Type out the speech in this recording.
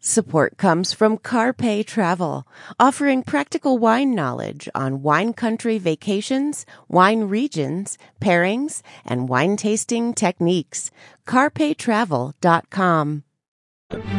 Support comes from Carpe Travel, offering practical wine knowledge on wine country vacations, wine regions, pairings, and wine tasting techniques. CarpeTravel.com.